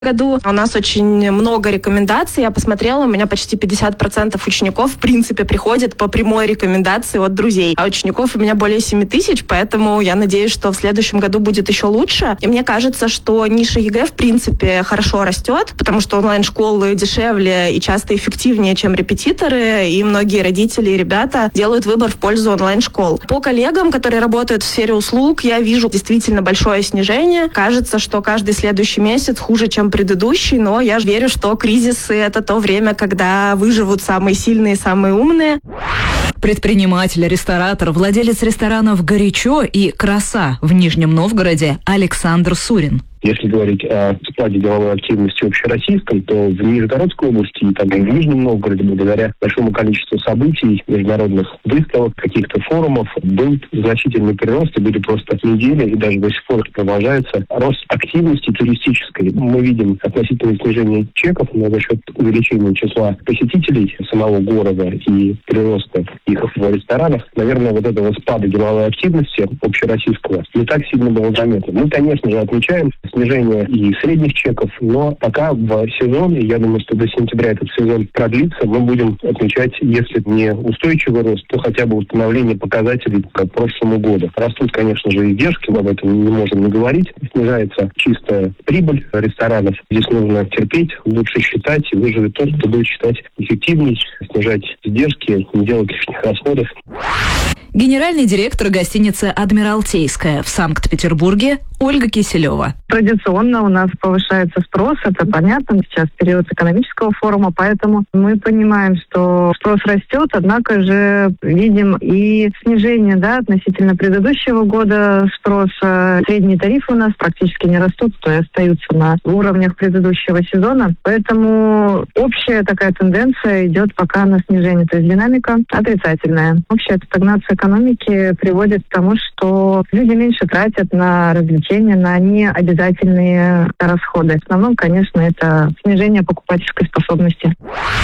году. У нас очень много рекомендаций. Я посмотрела, у меня почти 50% учеников в принципе приходят по прямой рекомендации от друзей. А учеников у меня более 7 тысяч, поэтому я надеюсь, что в следующем году будет еще лучше. И мне кажется, что ниша ЕГЭ в принципе хорошо растет, потому что онлайн-школы дешевле и часто эффективнее, чем репетиторы, и многие родители и ребята делают выбор в пользу онлайн-школ. По коллегам, которые работают в сфере услуг, я вижу действительно большое снижение. Кажется, что каждый следующий месяц хуже, чем предыдущий, но я верю, что кризисы — это то время, когда выживут самые сильные, самые умные. Предприниматель, ресторатор, владелец ресторанов «Горячо» и «Краса» в Нижнем Новгороде Александр Сурин. Если говорить о спаде деловой активности общероссийской, то в Нижегородской области и также в Нижнем Новгороде, благодаря большому количеству событий, международных выставок, каких-то форумов, был значительный прирост, и были просто недели, и даже до сих пор продолжается рост активности туристической. Мы видим относительное снижение чеков, но за счет увеличения числа посетителей самого города и прироста их в ресторанах, наверное, вот этого спада деловой активности общероссийского не так сильно было заметно. Мы, конечно же, отмечаем снижение и средних чеков, но пока в сезоне, я думаю, что до сентября этот сезон продлится, мы будем отмечать, если не устойчивый рост, то хотя бы установление показателей к прошлому году. Растут, конечно же, издержки, об этом не можем не говорить. Снижается чистая прибыль ресторанов. Здесь нужно терпеть, лучше считать, и выживет тот, кто будет считать эффективней, снижать издержки, не делать лишних расходов. Генеральный директор гостиницы «Адмиралтейская» в Санкт-Петербурге Ольга Киселева. Традиционно у нас повышается спрос, это понятно, сейчас период экономического форума, поэтому мы понимаем, что спрос растет, однако же видим и снижение относительно предыдущего года спроса. Средние тарифы у нас практически не растут, то и остаются на уровнях предыдущего сезона, поэтому общая такая тенденция идет пока на снижение, то есть динамика отрицательная. Общая стагнация экономики приводит к тому, что люди меньше тратят на развлечения, на необязательные расходы. В основном, конечно, это снижение покупательской способности.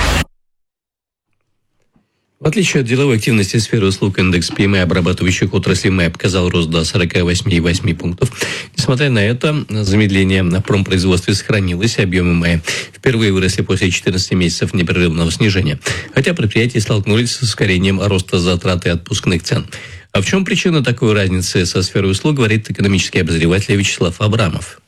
В отличие от деловой активности сферы услуг, индекс PMI, обрабатывающих отрасли МЭП, показал рост до 48,8 пунктов. Несмотря на это, замедление на промпроизводстве сохранилось, и объемы МЭП впервые выросли после 14 месяцев непрерывного снижения. Хотя предприятия столкнулись с ускорением роста затрат и отпускных цен. А в чем причина такой разницы со сферой услуг, говорит экономический обозреватель Вячеслав Абрамов.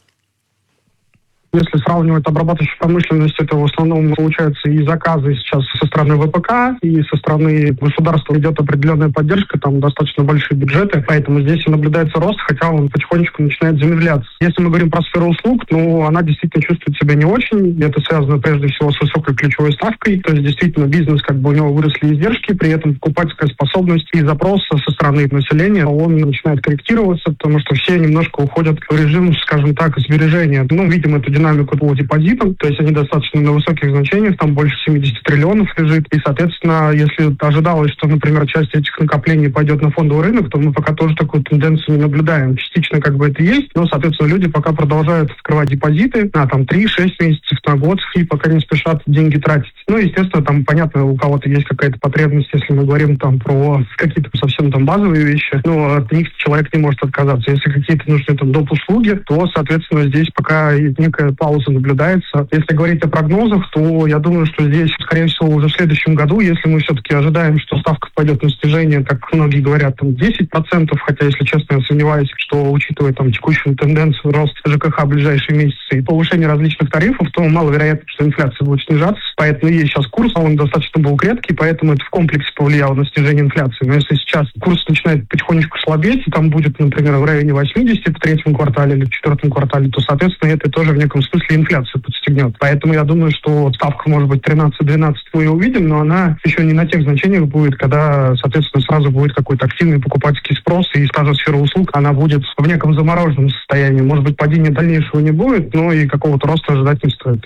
Если сравнивать обрабатывающую промышленность, это в основном получается и заказы сейчас со стороны ВПК, и со стороны государства идет определенная поддержка, там достаточно большие бюджеты, поэтому здесь и наблюдается рост, хотя он потихонечку начинает замедляться. Если мы говорим про сферу услуг, она действительно чувствует себя не очень, это связано прежде всего с высокой ключевой ставкой, то есть действительно бизнес, у него выросли издержки, при этом покупательская способность и запрос со стороны населения, он начинает корректироваться, потому что все немножко уходят в режим, скажем так, сбережения. Видим эту динамику по депозитам, то есть они достаточно на высоких значениях, там больше 70 триллионов лежит, и, соответственно, если ожидалось, что, например, часть этих накоплений пойдет на фондовый рынок, то мы пока тоже такую тенденцию не наблюдаем. Частично это есть, но, соответственно, люди пока продолжают открывать депозиты на 3-6 месяцев, на год, и пока не спешат деньги тратить. Естественно, понятно, у кого-то есть какая-то потребность, если мы говорим про какие-то совсем базовые вещи, но от них человек не может отказаться. Если какие-то нужны доп. Услуги, то, соответственно, здесь пока некая пауза наблюдается. Если говорить о прогнозах, то я думаю, что здесь, скорее всего, уже в следующем году, если мы все-таки ожидаем, что ставка пойдет на снижение, как многие говорят, 10%, хотя, если честно, я сомневаюсь, что, учитывая текущую тенденцию роста ЖКХ в ближайшие месяцы и повышение различных тарифов, то маловероятно, что инфляция будет снижаться. Поэтому есть сейчас курс, он достаточно был крепкий, поэтому это в комплексе повлияло на снижение инфляции. Но если сейчас курс начинает потихонечку слабеть, и там будет, например, в районе 80 в третьем квартале или в четвертом квартале, то, соответственно, это тоже в неком смысле инфляцию подстегнет. Поэтому я думаю, что ставка, может быть, 13-12 мы ее увидим, но она еще не на тех значениях будет, когда, соответственно, сразу будет какой-то активный покупательский спрос, и, скажем, сфера услуг, она будет в неком замороженном состоянии. Может быть, падения дальнейшего не будет, но и какого-то роста ожидать не стоит.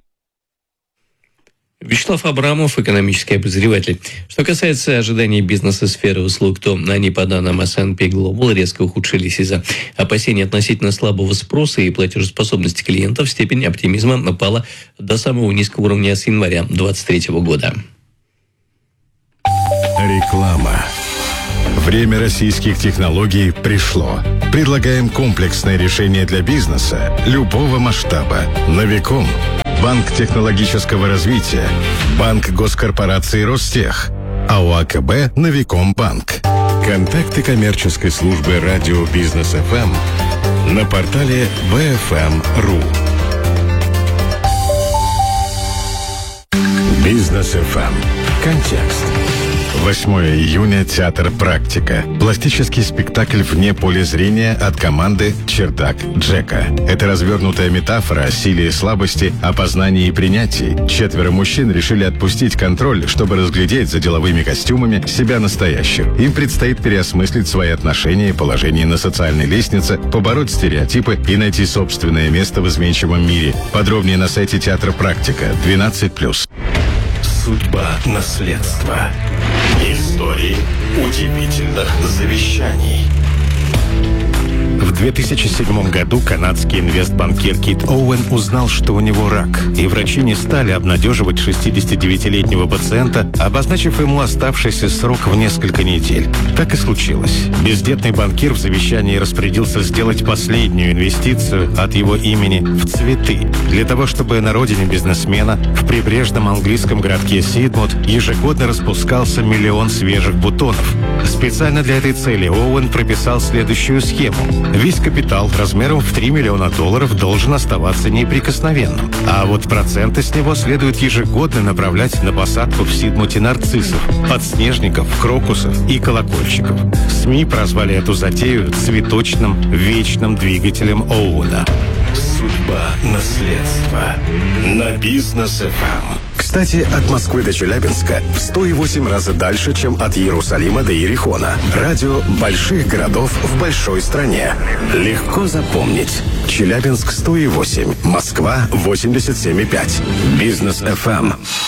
Вячеслав Абрамов, экономический обозреватель. Что касается ожиданий бизнеса сферы услуг, то они, по данным S&P Global, резко ухудшились из-за опасений относительно слабого спроса и платежеспособности клиентов. Степень оптимизма упала до самого низкого уровня с января 2023 года. Реклама. Время российских технологий пришло. Предлагаем комплексное решение для бизнеса любого масштаба. Новиком. Банк технологического развития. Банк госкорпорации Ростех. АО АКБ «Новиком Банк». Контакты коммерческой службы радио Бизнес ФМ на портале bfm.ru. Бизнес ФМ. Контекст. 8 июня. Театр «Практика». Пластический спектакль вне поля зрения от команды «Чердак Джека». Это развернутая метафора о силе и слабости, опознании и принятии. 4 мужчин решили отпустить контроль, чтобы разглядеть за деловыми костюмами себя настоящих. Им предстоит переосмыслить свои отношения и положение на социальной лестнице, побороть стереотипы и найти собственное место в изменчивом мире. Подробнее на сайте театра «Практика» 12+. Судьба наследства. Истории удивительных завещаний. В 2007 году канадский инвестбанкир Кит Оуэн узнал, что у него рак, и врачи не стали обнадеживать 69-летнего пациента, обозначив ему оставшийся срок в несколько недель. Так и случилось. Бездетный банкир в завещании распорядился сделать последнюю инвестицию от его имени в цветы, для того, чтобы на родине бизнесмена в прибрежном английском городке Сидмут ежегодно распускался 1 миллион свежих бутонов. Специально для этой цели Оуэн прописал следующую схему. Весь капитал размером в $3 миллиона должен оставаться неприкосновенным. А вот проценты с него следует ежегодно направлять на посадку в Сидмуте нарциссов, подснежников, крокусов и колокольчиков. СМИ прозвали эту затею цветочным вечным двигателем Оуэна. Судьба наследства. На Бизнес ФМ. Кстати, от Москвы до Челябинска в 108 раз дальше, чем от Иерусалима до Иерихона. Радио больших городов в большой стране. Легко запомнить. Челябинск 108, Москва 87,5. Бизнес ФМ.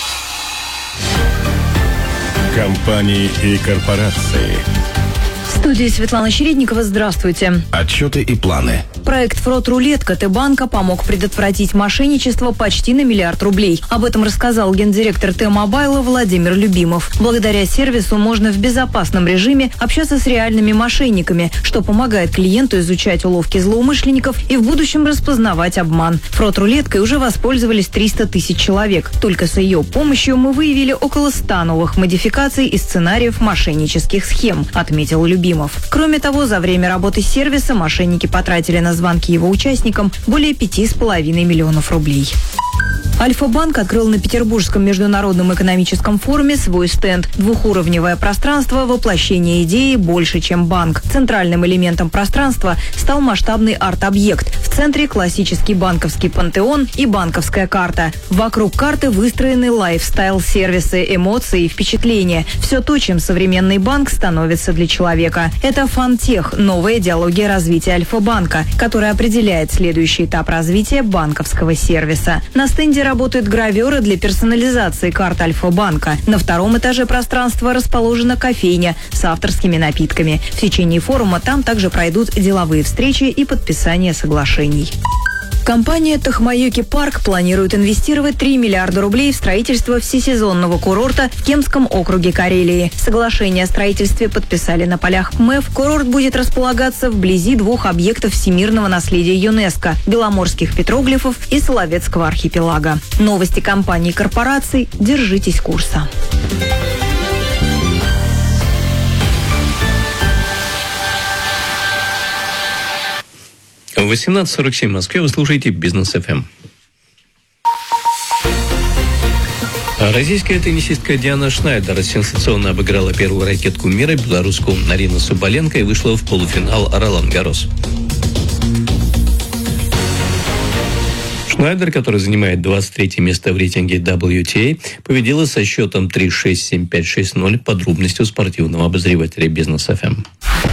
Компании и корпорации. В студии Светлана Чередникова. Здравствуйте. Отчеты и планы. Проект «Фрод-рулетка» Т-банка помог предотвратить мошенничество почти на $1 миллиард. Об этом рассказал гендиректор Т-мобайла Владимир Любимов. Благодаря сервису можно в безопасном режиме общаться с реальными мошенниками, что помогает клиенту изучать уловки злоумышленников и в будущем распознавать обман. Фрод-рулеткой уже воспользовались 300 тысяч человек. Только с ее помощью мы выявили около 100 новых модификаций и сценариев мошеннических схем, отметил Любимов. Кроме того, за время работы сервиса мошенники потратили на звонки его участникам более 5,5 миллионов рублей. Альфа-банк открыл на Петербургском международном экономическом форуме свой стенд. Двухуровневое пространство воплощения идеи «больше, чем банк». Центральным элементом пространства стал масштабный арт-объект. В центре классический банковский пантеон и банковская карта. Вокруг карты выстроены лайфстайл-сервисы, эмоции и впечатления. Все то, чем современный банк становится для человека. Это фантех, новая идеология развития Альфа-банка, которая определяет следующий этап развития банковского сервиса. На стенде работают граверы для персонализации карт Альфа-банка. На 2-м этаже пространства расположена кофейня с авторскими напитками. В течение форума там также пройдут деловые встречи и подписание соглашений. Компания «Тохмайоки Парк» планирует инвестировать 3 миллиарда рублей в строительство всесезонного курорта в Кемском округе Карелии. Соглашение о строительстве подписали на полях МЭФ. Курорт будет располагаться вблизи 2 объектов всемирного наследия ЮНЕСКо – беломорских петроглифов и Соловецкого архипелага. Новости компаний и корпораций. Держитесь курса. В 18:47 в Москве вы слушаете Бизнес ФМ. Российская теннисистка Диана Шнайдер сенсационно обыграла первую ракетку мира, белорусскую Арину Соболенко, и вышла в полуфинал Ролан-Гаррос. Шнайдер, который занимает 23 место в рейтинге WTA, победила со счетом 3-6, 7-5, 6-0. Подробностью спортивного обозревателя Бизнес ФМ.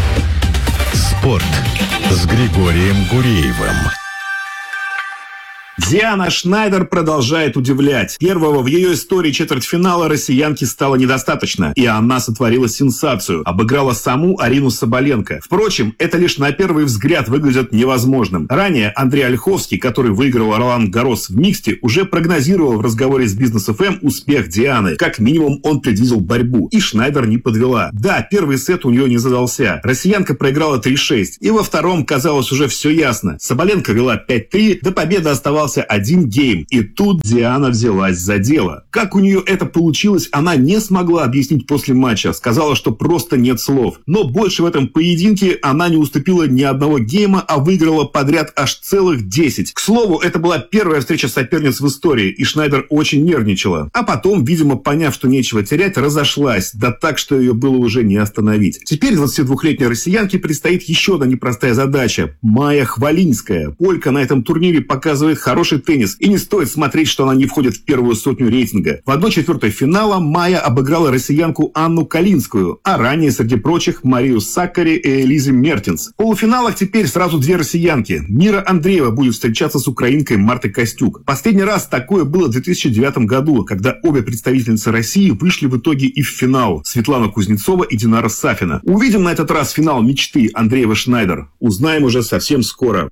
Спорт с Григорием Гуреевым. Диана Шнайдер продолжает удивлять. Первого в ее истории четвертьфинала россиянке стало недостаточно, и она сотворила сенсацию. Обыграла саму Арину Соболенко. Впрочем, это лишь на первый взгляд выглядит невозможным. Ранее Андрей Ольховский, который выиграл Ролан-Гаррос в миксте, уже прогнозировал в разговоре с Бизнес ФМ успех Дианы. Как минимум, он предвидел борьбу. И Шнайдер не подвела. Да, первый сет у нее не задался. Россиянка проиграла 3-6. И во втором, казалось, уже все ясно. Соболенко вела 5-3, до победы оставался один гейм. И тут Диана взялась за дело. Как у нее это получилось, она не смогла объяснить после матча. Сказала, что просто нет слов. Но больше в этом поединке она не уступила ни одного гейма, а выиграла подряд аж целых 10. К слову, это была первая встреча соперниц в истории, и Шнайдер очень нервничала. А потом, видимо, поняв, что нечего терять, разошлась. Да так, что ее было уже не остановить. Теперь 22-летней россиянке предстоит еще одна непростая задача. Майя Хвалинская. Полька на этом турнире показывает хороший теннис, и не стоит смотреть, что она не входит в первую сотню рейтинга. В 1/4 финала Майя обыграла россиянку Анну Калинскую, а ранее, среди прочих, Марию Саккари и Элизу Мертинс. В полуфиналах теперь сразу две россиянки. Мира Андреева будет встречаться с украинкой Мартой Костюк. Последний раз такое было в 2009 году, когда обе представительницы России вышли в итоге и в финал. Светлана Кузнецова и Динара Сафина. Увидим на этот раз финал мечты Андреева-Шнайдер. Узнаем уже совсем скоро.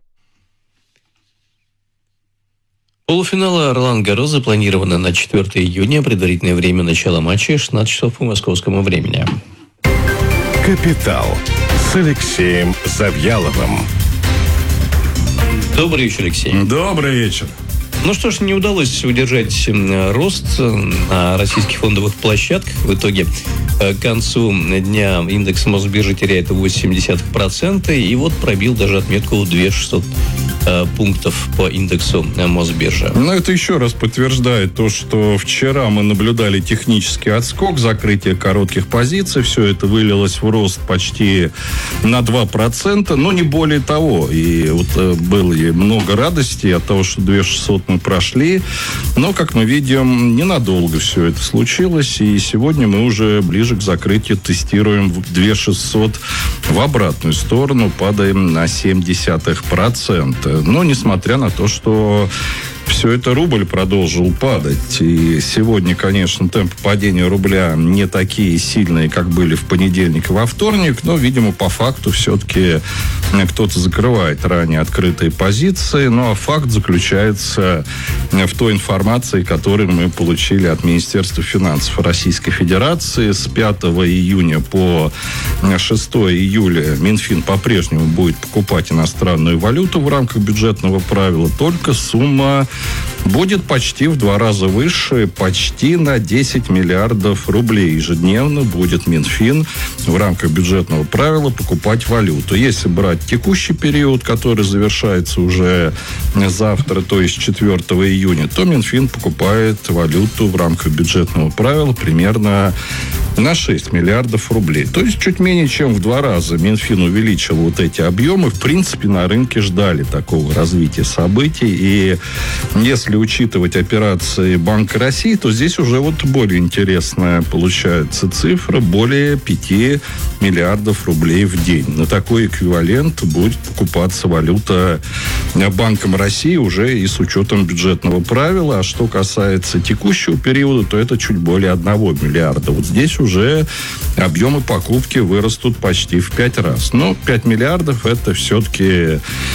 Полуфинал Ролан-Гаррос запланировано на 4 июня. Предварительное время начала матча 16 часов по московскому времени. «Капитал» с Алексеем Завьяловым. Добрый вечер, Алексей. Добрый вечер. Ну что ж, не удалось удержать рост на российских фондовых площадках. В итоге к концу дня индекс Мосбиржи теряет 0,8%. И вот пробил даже отметку 2600 пунктов по индексу Мосбиржи. Но это еще раз подтверждает то, что вчера мы наблюдали технический отскок, закрытие коротких позиций. Все это вылилось в рост почти на 2%, но не более того. И вот было и много радости от того, что 2600 мы прошли. Но, как мы видим, ненадолго все это случилось. И сегодня мы уже ближе к закрытию тестируем 2600 в обратную сторону, падаем на 0,7%. Но, несмотря на то, что все это рубль продолжил падать. И сегодня, конечно, темпы падения рубля не такие сильные, как были в понедельник и во вторник. Но, видимо, по факту все-таки кто-то закрывает ранее открытые позиции. Ну, а факт заключается в той информации, которую мы получили от Министерства финансов Российской Федерации. С 5 июня по 6 июля Минфин по-прежнему будет покупать иностранную валюту в рамках бюджетного правила. Только сумма будет почти в 2 раза выше, почти на 10 миллиардов рублей. Ежедневно будет Минфин в рамках бюджетного правила покупать валюту. Если брать текущий период, который завершается уже завтра, то есть 4 июня, то Минфин покупает валюту в рамках бюджетного правила примерно на 6 миллиардов рублей. То есть чуть менее чем в 2 раза Минфин увеличил вот эти объемы. В принципе, на рынке ждали такого развития событий. И если учитывать операции Банка России, то здесь уже вот более интересная получается цифра. Более 5 миллиардов рублей в день. На такой эквивалент будет покупаться валюта Банком России уже и с учетом бюджетного правила. А что касается текущего периода, то это чуть более 1 миллиарда. Вот здесь уже объемы покупки вырастут почти в 5 раз. Но 5 миллиардов это все-таки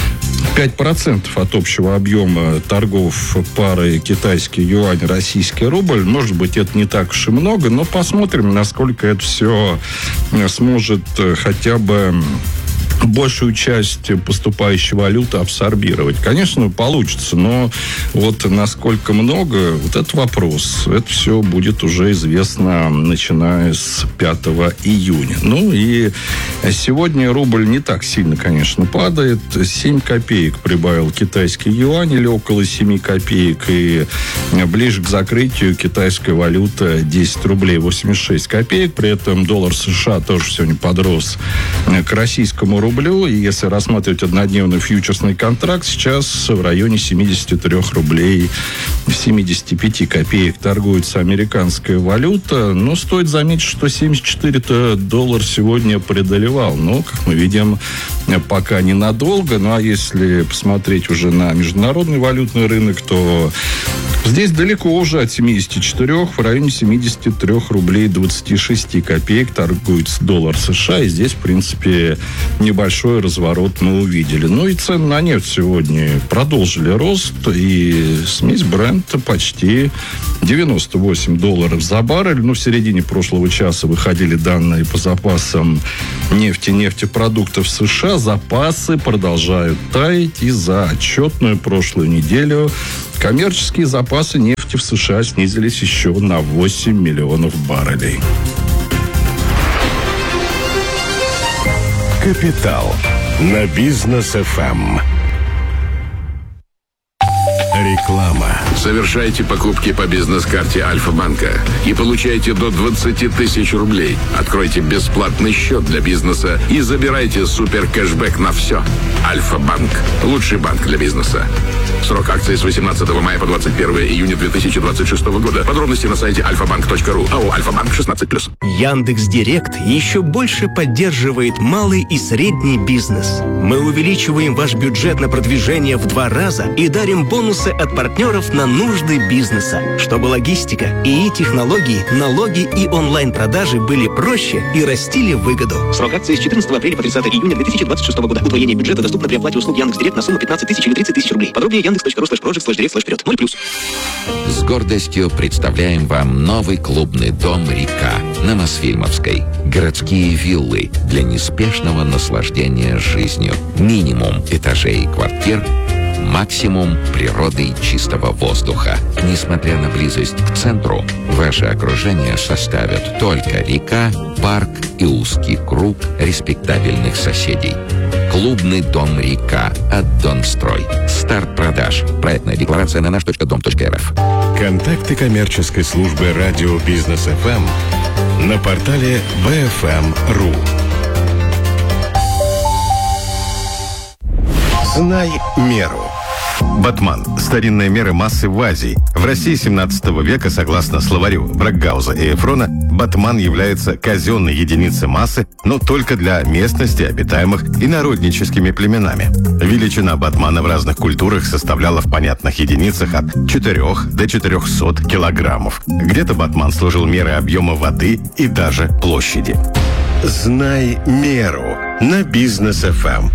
5% от общего объема торгов пары китайский юань, российский рубль. Может быть, это не так уж и много, но посмотрим, насколько это все сможет хотя бы большую часть поступающей валюты абсорбировать. Конечно, получится, но вот насколько много, вот это вопрос. Это все будет уже известно, начиная с 5 июня. Ну и сегодня рубль не так сильно, конечно, падает. 7 копеек прибавил китайский юань, или около 7 копеек. И ближе к закрытию китайская валюта 10 рублей 86 копеек. При этом доллар США тоже сегодня подрос к российскому рублю. И если рассматривать однодневный фьючерсный контракт, сейчас в районе 73 рублей 75 копеек торгуется американская валюта. Но стоит заметить, что 74 доллар сегодня преодолевал. Но, как мы видим, пока ненадолго. Ну, а если посмотреть уже на международный валютный рынок, то здесь далеко уже от 74, в районе 73 рублей 26 копеек торгуется доллар США. И здесь, в принципе, небольшой разворот мы увидели. Ну и цены на нефть сегодня продолжили рост. И смесь Брента почти 98 долларов за баррель. Ну, в середине прошлого часа выходили данные по запасам нефти, нефтепродуктов США. Запасы продолжают таять. И за отчетную прошлую неделю коммерческие запасы нефти в США снизились еще на 8 миллионов баррелей. Капитал на Бизнес-ФМ. Реклама. Совершайте покупки по бизнес-карте Альфа-банка и получайте до 20 тысяч рублей. Откройте бесплатный счет для бизнеса и забирайте супер кэшбэк на все. Альфа-банк. Лучший банк для бизнеса. Срок акции с 18 мая по 21 июня 2026 года. Подробности на сайте alfabank.ru. АО «Альфа-банк» 16+. Яндекс.Директ еще больше поддерживает малый и средний бизнес. Мы увеличиваем ваш бюджет на продвижение в 2 раза и дарим бонусы от партнеров на нужды бизнеса, чтобы логистика, ИИ-технологии, налоги и онлайн-продажи были проще и растили выгоду. Срок акции с 14 апреля по 30 июня 2026 года. Удвоение бюджета доступно при оплате услуг Яндекс.Директ на сумму 15 тысяч или 30 тысяч рублей. Подробнее yandex.ru/project/direct/вперед. 0+. С гордостью представляем вам новый клубный дом «Река» на Мосфильмовской. Городские виллы для неспешного наслаждения жизнью. Минимум этажей и квартир, максимум природы и чистого воздуха. Несмотря на близость к центру, ваше окружение составят только река, парк и узкий круг респектабельных соседей. Клубный дом «Река» от Донстрой. Старт продаж. Проектная декларация на наш.дом.рф. Контакты коммерческой службы радио Бизнес-ФМ на портале bfm.ru. Знай меру. Батман – старинная мера массы в Азии. В России 17 века, согласно словарю Брагауза и Эфрона, батман является казенной единицей массы, но только для местностей, обитаемых инородническими племенами. Величина батмана в разных культурах составляла в понятных единицах от 4 до 400 килограммов. Где-то батман служил мерой объема воды и даже площади. Знай меру на Бизнес-ФМ.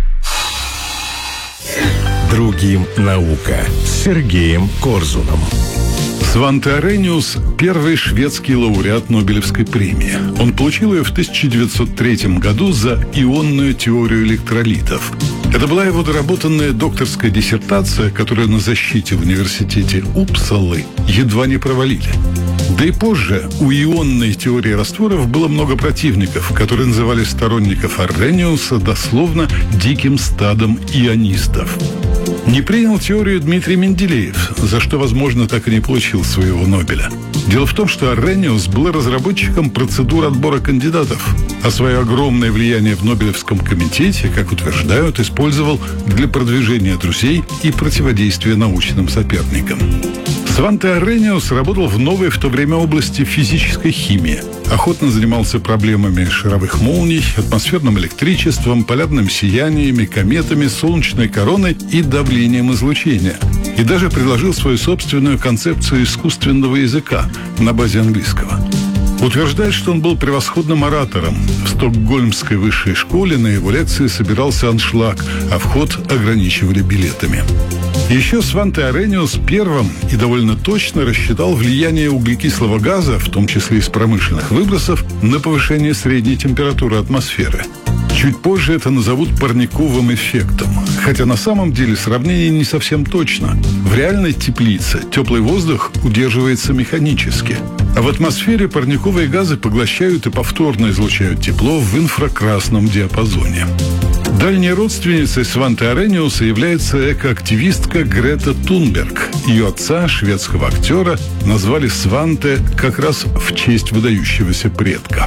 Другим наука с Сергеем Корзуном. Сванте Аррhenius – первый шведский лауреат Нобелевской премии. Он получил ее в 1903 году за ионную теорию электролитов. Это была его доработанная докторская диссертация, которую на защите в университете Упсалы едва не провалили. Да и позже у ионной теории растворов было много противников, которые называли сторонников Аррhenius дословно «диким стадом ионистов». Не принял теорию Дмитрий Менделеев, за что, возможно, так и не получил своего Нобеля. Дело в том, что Аррhenius был разработчиком процедур отбора кандидатов, а свое огромное влияние в Нобелевском комитете, как утверждают, использовал для продвижения друзей и противодействия научным соперникам. Сванте Аррhenius работал в новой в то время области физической химии. Охотно занимался проблемами шаровых молний, атмосферным электричеством, полярным сияниями, кометами, солнечной короной и давлением излучения. И даже предложил свою собственную концепцию искусственного языка на базе английского. Утверждает, что он был превосходным оратором. В Стокгольмской высшей школе на его лекции собирался аншлаг, а вход ограничивали билетами. Еще Сванте Аррhenius первым и довольно точно рассчитал влияние углекислого газа, в том числе из промышленных выбросов, на повышение средней температуры атмосферы. Чуть позже это назовут парниковым эффектом. Хотя на самом деле сравнение не совсем точно. В реальной теплице теплый воздух удерживается механически. А в атмосфере парниковые газы поглощают и повторно излучают тепло в инфракрасном диапазоне. Дальней родственницей Сванте Аррhenius является экоактивистка Грета Тунберг. Ее отца, шведского актера, назвали Сванте как раз в честь выдающегося предка.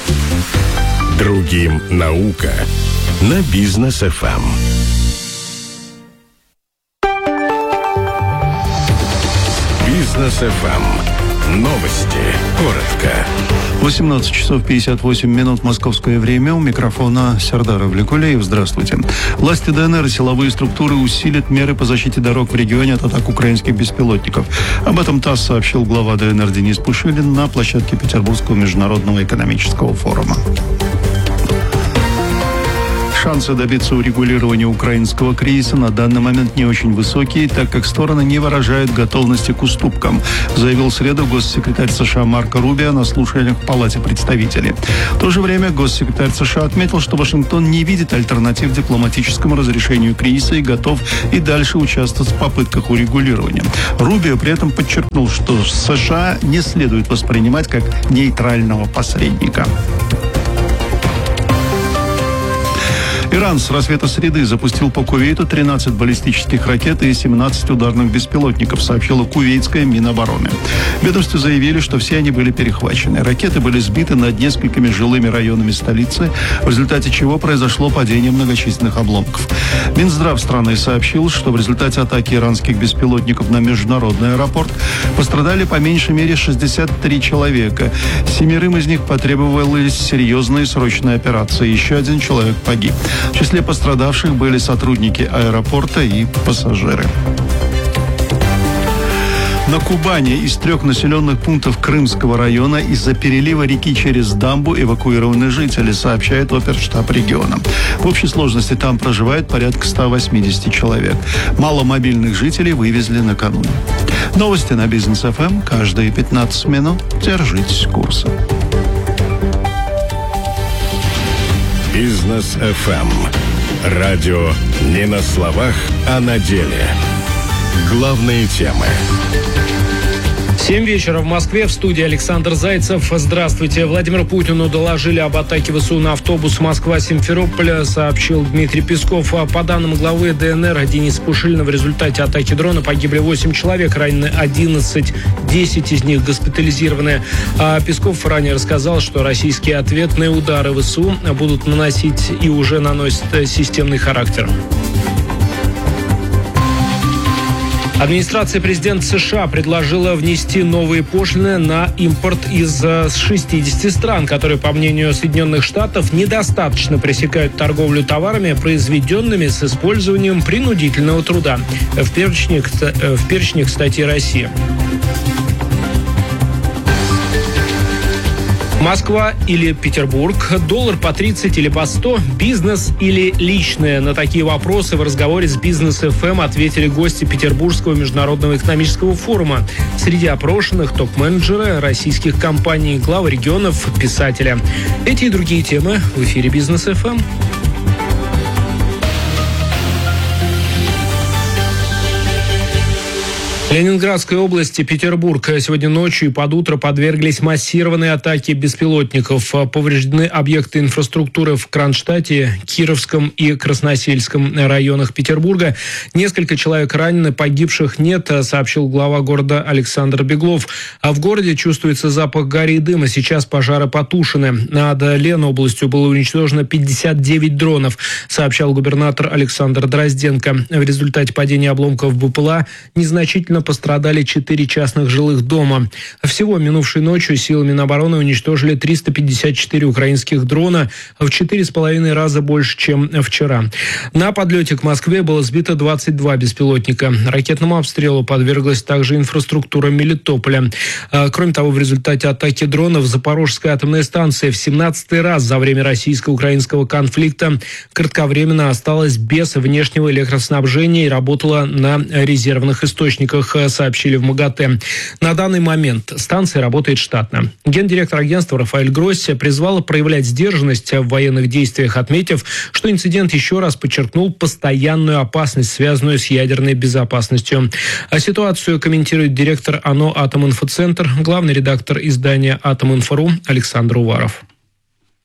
Другим наука на Бизнес-ФМ. Бизнес ФМ. Новости. Коротко. 18 часов 58 минут московское время. У микрофона Сердар Авликулеев. Здравствуйте. Власти ДНР и силовые структуры усилят меры по защите дорог в регионе от атак украинских беспилотников. Об этом ТАСС сообщил глава ДНР Денис Пушилин на площадке Петербургского международного экономического форума. Шансы добиться урегулирования украинского кризиса на данный момент не очень высокие, так как стороны не выражают готовности к уступкам, заявил в среду госсекретарь США Марко Рубио на слушаниях в Палате представителей. В то же время госсекретарь США отметил, что Вашингтон не видит альтернатив дипломатическому разрешению кризиса и готов и дальше участвовать в попытках урегулирования. Рубио при этом подчеркнул, что США не следует воспринимать как нейтрального посредника. Иран с рассвета среды запустил по Кувейту 13 баллистических ракет и 17 ударных беспилотников, сообщила кувейтская Минобороны. В ведомстве заявили, что все они были перехвачены. Ракеты были сбиты над несколькими жилыми районами столицы, в результате чего произошло падение многочисленных обломков. Минздрав страны сообщил, что в результате атаки иранских беспилотников на международный аэропорт пострадали по меньшей мере 63 человека. 7 из них потребовались серьезные срочные операции. Еще один человек погиб. В числе пострадавших были сотрудники аэропорта и пассажиры. На Кубани из 3 населенных пунктов Крымского района из-за перелива реки через дамбу эвакуированы жители, сообщает оперштаб региона. В общей сложности там проживает порядка 180 человек. Маломобильных жителей вывезли накануне. Новости на Бизнес ФМ каждые 15 минут. Держитесь курса. Бизнес ФМ. Радио не на словах, а на деле. Главные темы. 7 вечера в Москве, в студии Александр Зайцев. Здравствуйте. Владимиру Путину доложили об атаке ВСУ на автобус Москва-Симферополь, сообщил Дмитрий Песков. По данным главы ДНР Дениса Пушилина, в результате атаки дрона погибли 8 человек, ранены 11, 10 из них госпитализированы. А Песков ранее рассказал, что российские ответные удары ВСУ будут наносить и уже наносят системный характер. Администрация президента США предложила внести новые пошлины на импорт из 60 стран, которые, по мнению Соединенных Штатов, недостаточно пресекают торговлю товарами, произведенными с использованием принудительного труда. В перечне, кстати, Россия. Москва или Петербург, доллар по 30 или по 100, бизнес или личное? На такие вопросы в разговоре с Бизнес ФМ ответили гости Петербургского международного экономического форума. Среди опрошенных топ-менеджеры российских компаний, главы регионов, писатели. Эти и другие темы в эфире Бизнес ФМ. Ленинградской области, Петербург сегодня ночью и под утро подверглись массированной атаке беспилотников. Повреждены объекты инфраструктуры в Кронштадте, Кировском и Красносельском районах Петербурга. Несколько человек ранены, погибших нет, сообщил глава города Александр Беглов. А в городе чувствуется запах гари и дыма. Сейчас пожары потушены. Над Ленобластью было уничтожено 59 дронов, сообщал губернатор Александр Дрозденко. В результате падения обломков БПЛА незначительно пострадали 4 частных жилых дома. Всего минувшей ночью силы Минобороны уничтожили 354 украинских дрона, в 4,5 раза больше, чем вчера. На подлете к Москве было сбито 22 беспилотника. Ракетному обстрелу подверглась также инфраструктура Мелитополя. Кроме того, в результате атаки дронов Запорожская атомная станция в 17-й раз за время российско-украинского конфликта кратковременно осталась без внешнего электроснабжения и работала на резервных источниках, сообщили в МАГАТЭ. На данный момент станция работает штатно. Гендиректор агентства Рафаэль Гросси призвал проявлять сдержанность в военных действиях, отметив, что инцидент еще раз подчеркнул постоянную опасность, связанную с ядерной безопасностью. А ситуацию комментирует директор АНО «Атоминфоцентр», главный редактор издания «Атоминфо.ру» Александр Уваров.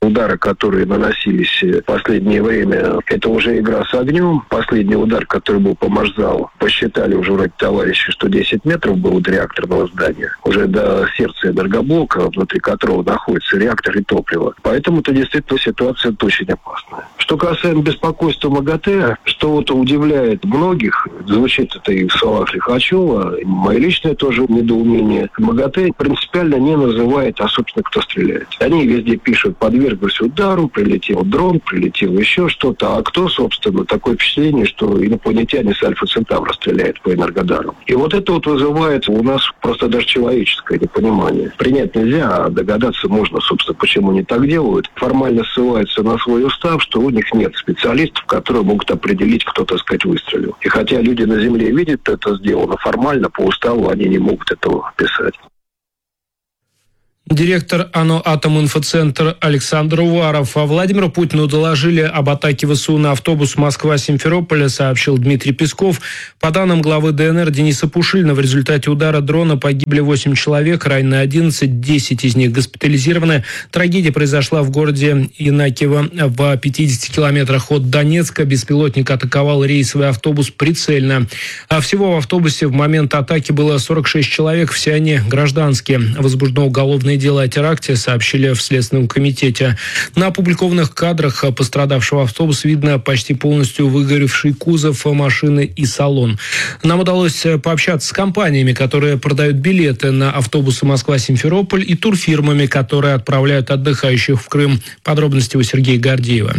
Удары, которые наносились в последнее время, это уже игра с огнем. Последний удар, который был по Машзалу, посчитали уже вроде товарищи, что 10 метров было до реакторного здания. Уже до сердца энергоблока, внутри которого находится реактор и топливо. Поэтому это действительно ситуация очень опасная. Что касаемо беспокойства МАГАТЭ, что вот удивляет многих, звучит это и в словах Лихачева, мое личное тоже недоумение. МАГАТЭ принципиально не называет, а собственно, кто стреляет. Они везде пишут, подверглись удару, прилетел дрон, прилетел еще что-то. А кто, собственно, такое впечатление, что инопланетяне с Альфа Центавра стреляют по Энергодару. И вот это вот вызывает у нас просто даже человеческое непонимание. Принять нельзя, а догадаться можно, собственно, почему они так делают. Формально ссылаются на свой устав, что у них нет специалистов, которые могут определить, кто, так сказать, выстрелил. И хотя люди на Земле видят это сделано, формально по уставу они не могут этого писать. Директор АНО «Атоминфоцентр» Александр Уваров. А Владимиру Путину доложили об атаке ВСУ на автобус Москва-Симферополь, сообщил Дмитрий Песков. По данным главы ДНР Дениса Пушилина, в результате удара дрона погибли 8 человек, ранены 11, 10 из них госпитализированы. Трагедия произошла в городе Янакиево в 50 километрах от Донецка. Беспилотник атаковал рейсовый автобус прицельно. А всего в автобусе в момент атаки было 46 человек, все они гражданские. Возбуждено уголовное дело о теракте, сообщили в Следственном комитете. На опубликованных кадрах пострадавшего автобуса видно почти полностью выгоревший кузов машины и салон. Нам удалось пообщаться с компаниями, которые продают билеты на автобусы Москва-Симферополь, и турфирмами, которые отправляют отдыхающих в Крым. Подробности у Сергея Гордеева.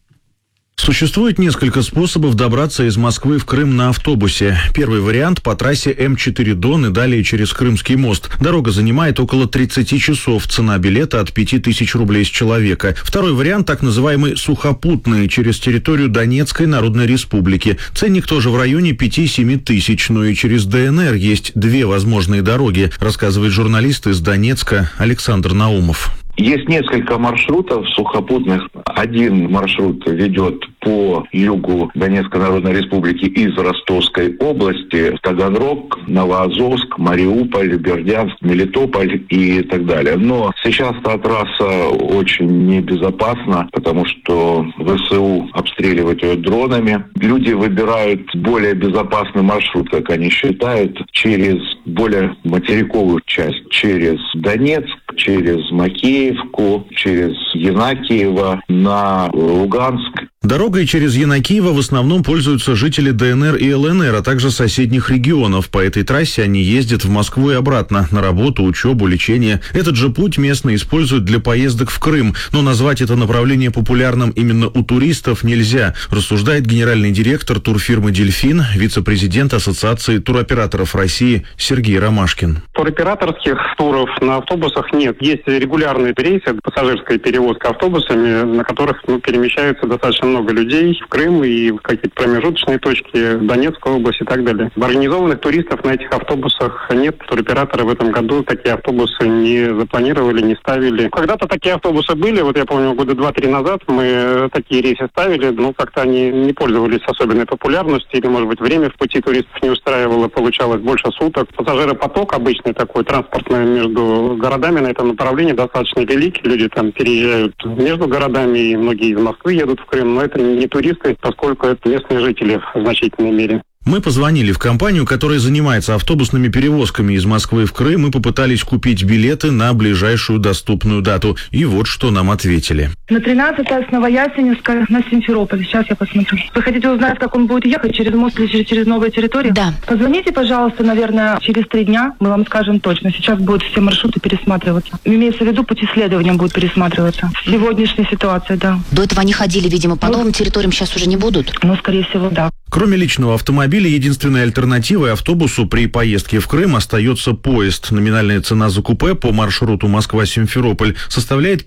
Существует несколько способов добраться из Москвы в Крым на автобусе. Первый вариант по трассе М4 Дон и далее через Крымский мост. Дорога занимает около 30 часов. Цена билета от 5000 рублей с человека. Второй вариант так называемый сухопутный через территорию Донецкой Народной Республики. Ценник тоже в районе 5-7 тысяч. Но и через ДНР есть две возможные дороги, рассказывает журналист из Донецка Александр Наумов. Есть несколько маршрутов сухопутных. Один маршрут ведет по югу Донецкой Народной Республики из Ростовской области, Таганрог, Новоазовск, Мариуполь, Бердянск, Мелитополь и так далее. Но сейчас эта трасса очень небезопасна, потому что ВСУ обстреливают ее дронами. Люди выбирают более безопасный маршрут, как они считают, через более материковую часть, через Донецк, через Макеевку, через Янакиево на Луганск. Дорогой через Янакиево в основном пользуются жители ДНР и ЛНР, а также соседних регионов. По этой трассе они ездят в Москву и обратно, на работу, учебу, лечение. Этот же путь местные используют для поездок в Крым. Но назвать это направление популярным именно у туристов нельзя, рассуждает генеральный директор турфирмы «Дельфин», вице-президент Ассоциации туроператоров России Сергей Ромашкин. Туроператорских туров на автобусах нет. Есть регулярные рейсы, пассажирская перевозка автобусами, на которых перемещаются достаточно много людей в Крым и в какие-то промежуточные точки Донецкой области и так далее. Организованных туристов на этих автобусах нет. Туроператоры в этом году такие автобусы не запланировали, не ставили. Когда-то такие автобусы были. Вот я помню, года 2-3 назад мы такие рейсы ставили, но как-то они не пользовались особенной популярностью, или, может быть, время в пути туристов не устраивало, получалось больше суток. Пассажиропоток обычный такой, транспортный между городами на этом направлении достаточно великий. Люди там переезжают между городами, и многие из Москвы едут в Крым. Но это не туристы, поскольку это местные жители в значительной мере. Мы позвонили в компанию, которая занимается автобусными перевозками из Москвы в Крым, и попытались купить билеты на ближайшую доступную дату. И вот что нам ответили. На 13-е с Новоясеневска на Симферополь. Сейчас я посмотрю. Вы хотите узнать, как он будет ехать, через мост или через новые территории? Да. Позвоните, пожалуйста, наверное, через 3 дня. Мы вам скажем точно. Сейчас будут все маршруты пересматриваться. Имеется в виду, пути следования будут пересматриваться. В сегодняшней ситуации, да. До этого они ходили, видимо, по новым территориям, сейчас уже не будут? Ну, скорее всего, да. Кроме личного автомобиля, единственной альтернативой автобусу при поездке в Крым остается поезд. Номинальная цена за купе по маршруту Москва-Симферополь составляет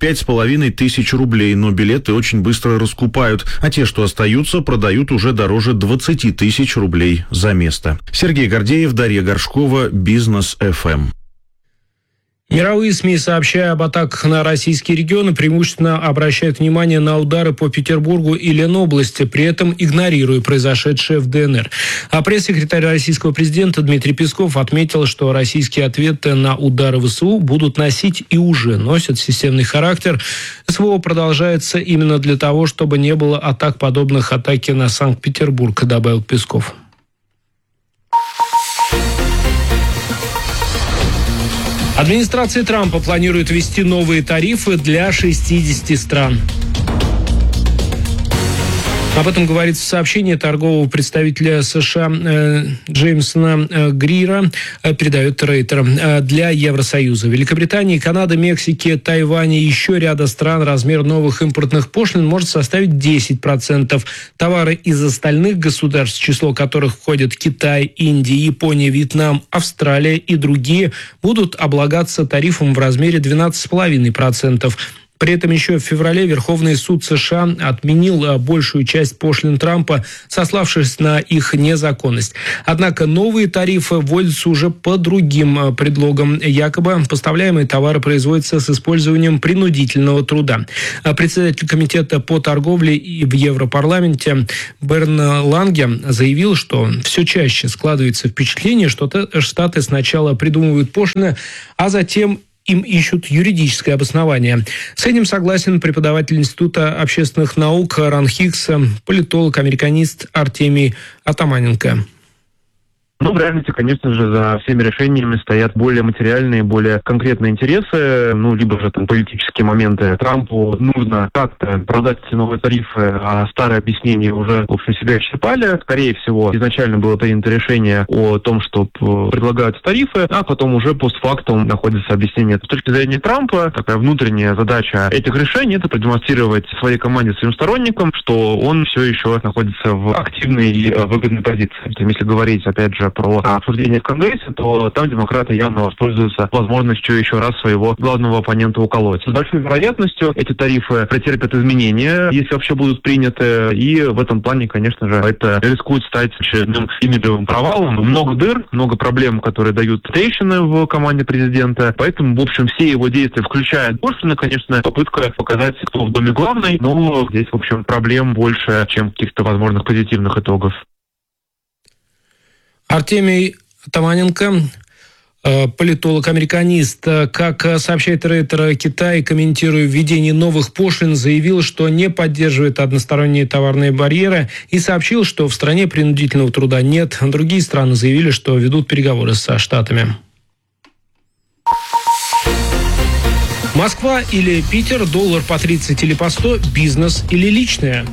5500 рублей, но билеты очень быстро раскупают, а те, что остаются, продают уже дороже 20 000 рублей за место. Сергей Гордеев, Дарья Горшкова, Бизнес ФМ. Мировые СМИ, сообщая об атаках на российские регионы, преимущественно обращают внимание на удары по Петербургу и Ленобласти, при этом игнорируя произошедшее в ДНР. А пресс-секретарь российского президента Дмитрий Песков отметил, что российские ответы на удары ВСУ будут носить и уже носят системный характер. СВО продолжается именно для того, чтобы не было атак, подобных атаке на Санкт-Петербург, добавил Песков. Администрация Трампа планирует ввести новые тарифы для 60 стран. Об этом говорится в сообщении торгового представителя США Джеймсона Грира, передает Рейтер, для Евросоюза. Великобритании, Канады, Мексики, Тайваня и еще ряда стран размер новых импортных пошлин может составить 10%. Товары из остальных государств, в число которых входят Китай, Индия, Япония, Вьетнам, Австралия и другие, будут облагаться тарифом в размере 12,5%. При этом еще в феврале Верховный суд США отменил большую часть пошлин Трампа, сославшись на их незаконность. Однако новые тарифы вводятся уже по другим предлогам. Якобы поставляемые товары производятся с использованием принудительного труда. Председатель комитета по торговле в Европарламенте Берн Ланге заявил, что все чаще складывается впечатление, что Штаты сначала придумывают пошлины, а затем им ищут юридическое обоснование. С этим согласен преподаватель Института общественных наук РАН-Хикс, политолог-американист Артемий Атаманенко. Ну, в реальности, конечно же, за всеми решениями стоят более материальные, более конкретные интересы, либо же там политические моменты. Трампу нужно как-то продать эти новые тарифы, а старые объяснения уже, в общем, себя исчерпали. Скорее всего, изначально было принято решение о том, что предлагаются тарифы, а потом уже постфактум находится объяснение. С точки зрения Трампа, такая внутренняя задача этих решений — это продемонстрировать своей команде, своим сторонникам, что он все еще находится в активной и выгодной позиции. Если говорить, опять же, про обсуждение в Конгрессе, то там демократы явно воспользуются возможностью еще раз своего главного оппонента уколоть. С большой вероятностью эти тарифы претерпят изменения, если вообще будут приняты, и в этом плане, конечно же, это рискует стать очередным имиджевым провалом. Много дыр, много проблем, которые дают трещины в команде президента, поэтому, в общем, все его действия, включая пошлины, конечно, попытка показать, кто в доме главный, но здесь, в общем, проблем больше, чем каких-то возможных позитивных итогов. Артемий Таманенко, политолог-американист. Как сообщает Рейтер, Китай, комментируя введение новых пошлин, заявил, что не поддерживает односторонние товарные барьеры и сообщил, что в стране принудительного труда нет. Другие страны заявили, что ведут переговоры со Штатами. Москва или Питер, доллар по 30 или по 100, бизнес или личное?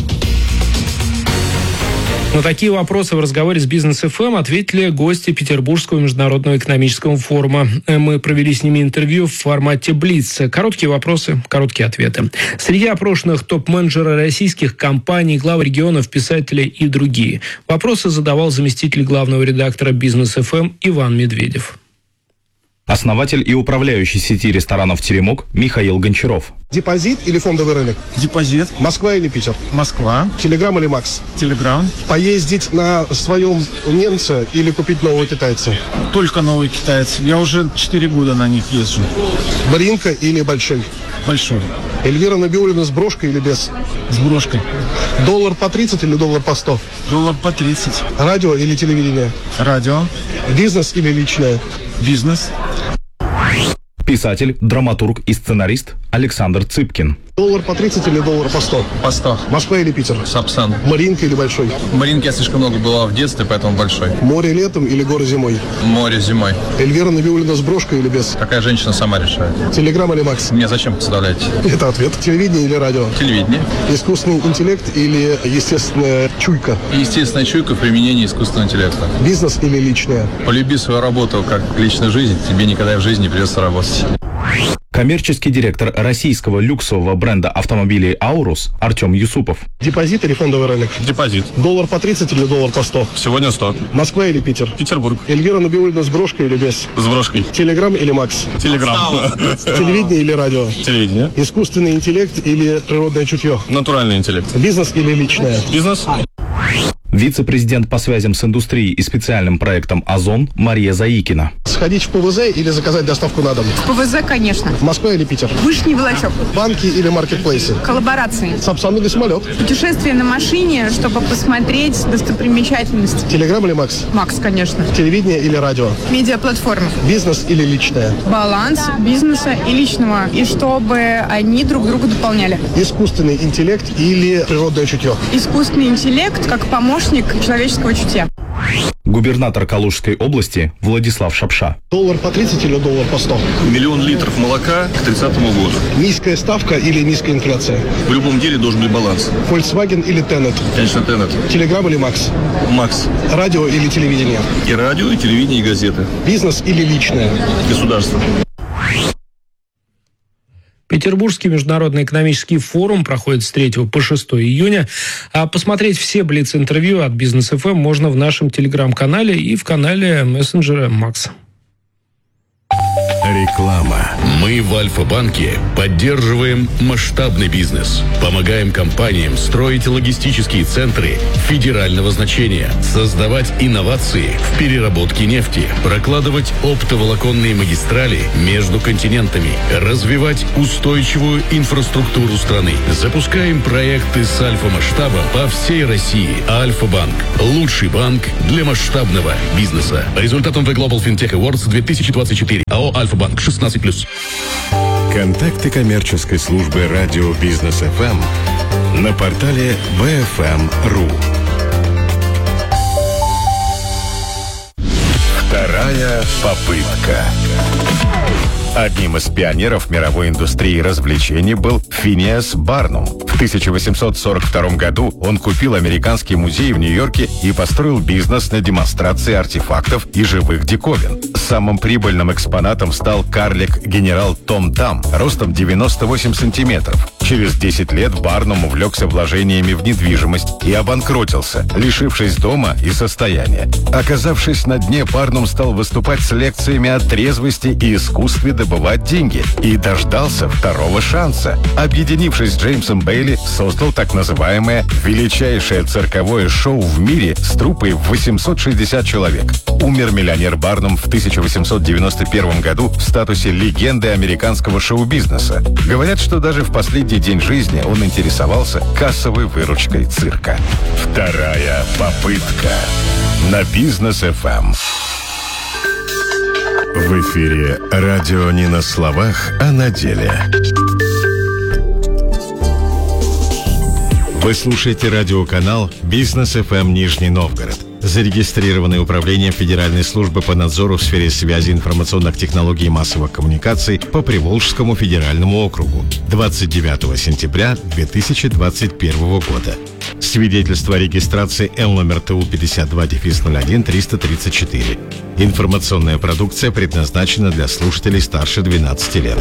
На такие вопросы в разговоре с Бизнес ФМ ответили гости Петербургского международного экономического форума. Мы провели с ними интервью в формате Блиц. Короткие вопросы, короткие ответы. Среди опрошенных топ-менеджеры российских компаний, главы регионов, писатели и другие. Вопросы задавал заместитель главного редактора Бизнес ФМ Иван Медведев. Основатель и управляющий сети ресторанов «Теремок» Михаил Гончаров. Депозит или фондовый рынок? Депозит. Москва или Питер? Москва. Телеграм или Макс? Телеграм. Поездить на своем немце или купить нового китайца? Только новый китаец. Я уже 4 года на них езжу. Бринка или Большой? Большой. Эльвира Набиуллина с брошкой или без? С брошкой. Доллар по 30 или доллар по 100? Доллар по 30. Радио или телевидение? Радио. Бизнес или личное? Бизнес. Писатель, драматург и сценарист Александр Цыпкин. Доллар по 30 или доллар по 100? По 100. Москва или Питер? Сапсан. Маринка или Большой? Маринки я слишком много была в детстве, поэтому Большой. Море летом или горы зимой? Море зимой. Эльвира Набиуллина с брошкой или без? Какая женщина сама решает. Телеграм или Макс? Мне зачем представляете? Это ответ. Телевидение или радио? Телевидение. Искусственный интеллект или естественная чуйка? Естественная чуйка в применении искусственного интеллекта. Бизнес или личное? Полюби свою работу как личную жизнь, тебе никогда в жизни не придется работать. Коммерческий директор российского люксового бренда автомобилей «Аурус» Артем Юсупов. Депозит или фондовый рынок? Депозит. Доллар по 30 или доллар по 100? Сегодня 100. Москва или Питер? Петербург. Эльвира Набиуллина с брошкой или без? С брошкой. Телеграм или Макс? Телеграм. Телевидение или радио? Телевидение. Искусственный интеллект или природное чутье? Натуральный интеллект. Бизнес или личное? Бизнес. Вице-президент по связям с индустрией и специальным проектом «Озон» Мария Заикина. Сходить в ПВЗ или заказать доставку на дом? В ПВЗ, конечно. В Москве или Питер? Вышний Волочок. Банки или маркетплейсы? Коллаборации. Сапсан или самолет? Путешествие на машине, чтобы посмотреть достопримечательности. Телеграм или Макс? Макс, конечно. Телевидение или радио? Медиаплатформа. Бизнес или личное? Баланс бизнеса и личного. И чтобы они друг друга дополняли. Искусственный интеллект или природное чутье? Искусственный интеллект как помощник человеческого чутья. Губернатор Калужской области Владислав Шапша. Доллар по 30 или доллар по 100? 1 000 000 литров молока к 30 году. Низкая ставка или низкая инфляция? В любом деле должен быть баланс. Volkswagen или Tenet? Конечно, Tenet. Телеграм или Макс? Макс. Радио или телевидение? И радио, и телевидение, и газеты. Бизнес или личное? Государство. Петербургский международный экономический форум проходит с 3 по 6 июня. А посмотреть все блиц-интервью от Бизнес ФМ можно в нашем телеграм-канале и в канале мессенджера Макс. Реклама. Мы в Альфа-банке поддерживаем масштабный бизнес. Помогаем компаниям строить логистические центры федерального значения, создавать инновации в переработке нефти, прокладывать оптоволоконные магистрали между континентами, развивать устойчивую инфраструктуру страны. Запускаем проекты с альфа-масштаба по всей России. Альфа-банк. Лучший банк для масштабного бизнеса. По результатам The Global FinTech Awards 2024. АО «Альфа-банк» 16+. Контакты коммерческой службы радио Бизнес ФМ на портале bfm.ru. Вторая попытка. Одним из пионеров мировой индустрии развлечений был Финиас Барнум. В 1842 году он купил американский музей в Нью-Йорке и построил бизнес на демонстрации артефактов и живых диковин. Самым прибыльным экспонатом стал карлик-генерал Том Там, ростом 98 сантиметров. Через 10 лет Барнум увлекся вложениями в недвижимость и обанкротился, лишившись дома и состояния. Оказавшись на дне, Барнум стал выступать с лекциями о трезвости и искусстве добывать деньги и дождался второго шанса. Объединившись с Джеймсом Бейли, создал так называемое величайшее цирковое шоу в мире с труппой в 860 человек. Умер миллионер Барнум в 1891 году в статусе легенды американского шоу-бизнеса. Говорят, что даже в последний день жизни он интересовался кассовой выручкой цирка. Вторая попытка на Бизнес ФМ. В эфире радио не на словах, а на деле. Вы слушаете радиоканал Бизнес ФМ Нижний Новгород, зарегистрированный Управлением Федеральной службы по надзору в сфере связи, информационных технологий и массовых коммуникаций по Приволжскому федеральному округу 29 сентября 2021 года. Свидетельство о регистрации Л номер ТУ 52-01-334. Информационная продукция предназначена для слушателей старше 12 лет.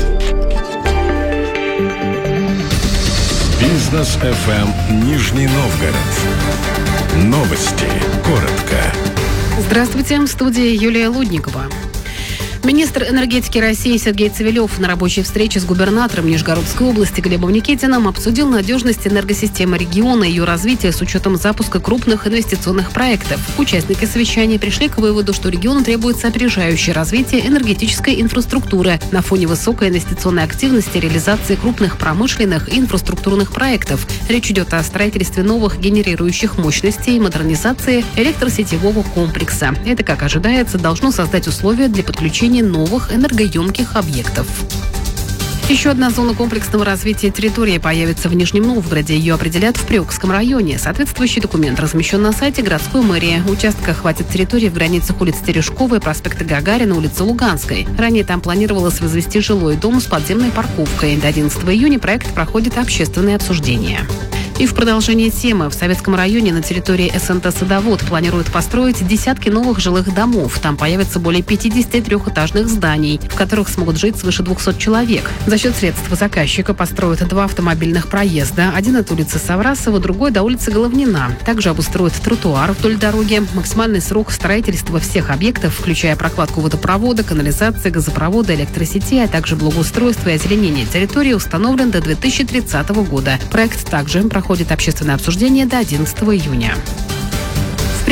Бизнес ФМ Нижний Новгород. Новости. Коротко. Здравствуйте, в студии Юлия Лудникова. Министр энергетики России Сергей Цивилев на рабочей встрече с губернатором Нижегородской области Глебом Никитиным обсудил надежность энергосистемы региона и ее развитие с учетом запуска крупных инвестиционных проектов. Участники совещания пришли к выводу, что региону требуется опережающее развитие энергетической инфраструктуры на фоне высокой инвестиционной активности и реализации крупных промышленных и инфраструктурных проектов. Речь идет о строительстве новых генерирующих мощностей и модернизации электросетевого комплекса. Это, как ожидается, должно создать условия для подключения новых энергоемких объектов. Еще одна зона комплексного развития территории появится в Нижнем Новгороде. Ее определят в Приокском районе. Соответствующий документ размещен на сайте городской мэрии. Участка хватит территории в границах улиц Терешковой, проспекта Гагарина, улицы Луганской. Ранее там планировалось возвести жилой дом с подземной парковкой. До 11 июня проект проходит общественное обсуждение. И в продолжение темы. В Советском районе на территории СНТ «Садовод» планируют построить десятки новых жилых домов. Там появится более 50 трехэтажных зданий, в которых смогут жить свыше 200 человек. За счет средств заказчика построят 2 автомобильных проезда. Один от улицы Саврасова, другой до улицы Головнина. Также обустроят тротуар вдоль дороги. Максимальный срок строительства всех объектов, включая прокладку водопровода, канализации, газопровода, электросети, а также благоустройство и озеленение территории, установлен до 2030 года. Проект также проходит общественное обсуждение до 11 июня.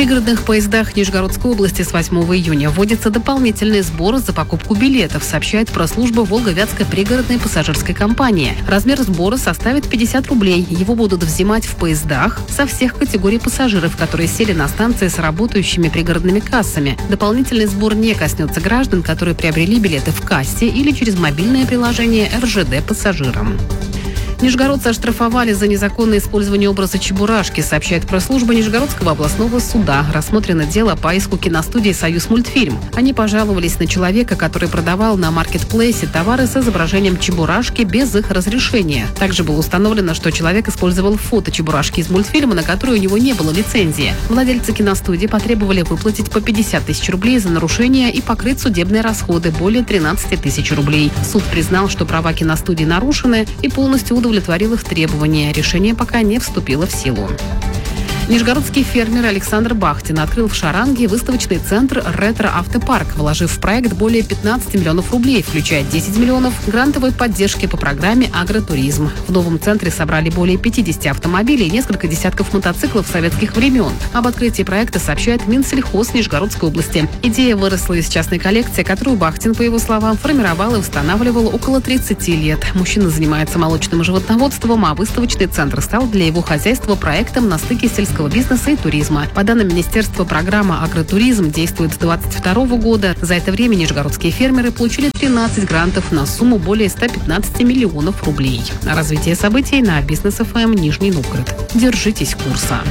В пригородных поездах Нижегородской области с 8 июня вводится дополнительный сбор за покупку билетов, сообщает пресс-служба Волго-Вятской пригородной пассажирской компании. Размер сбора составит 50 рублей. Его будут взимать в поездах со всех категорий пассажиров, которые сели на станции с работающими пригородными кассами. Дополнительный сбор не коснется граждан, которые приобрели билеты в кассе или через мобильное приложение РЖД пассажирам. Нижегородцы оштрафовали за незаконное использование образа Чебурашки, сообщает пресс-служба Нижегородского областного суда. Рассмотрено дело по иску киностудии «Союзмультфильм». Они пожаловались на человека, который продавал на маркетплейсе товары с изображением Чебурашки без их разрешения. Также было установлено, что человек использовал фото Чебурашки из мультфильма, на который у него не было лицензии. Владельцы киностудии потребовали выплатить по 50 тысяч рублей за нарушение и покрыть судебные расходы более 13 тысяч рублей. Суд признал, что права киностудии нарушены и полностью удовлетворил их требования. Решение пока не вступило в силу. Нижегородский фермер Александр Бахтин открыл в Шаранге выставочный центр «Ретро-автопарк», вложив в проект более 15 миллионов рублей, включая 10 миллионов грантовой поддержки по программе «Агротуризм». В новом центре собрали более 50 автомобилей и несколько десятков мотоциклов советских времен. Об открытии проекта сообщает Минсельхоз Нижегородской области. Идея выросла из частной коллекции, которую Бахтин, по его словам, формировал и устанавливал около 30 лет. Мужчина занимается молочным животноводством, а выставочный центр стал для его хозяйства проектом на стыке сельского бизнеса и туризма. По данным Министерства, программа «Агротуризм» действует с 2022 года. За это время нижегородские фермеры получили 13 грантов на сумму более 115 миллионов рублей. Развитие событий на Бизнес ФМ Нижний Новгород. Держитесь курса.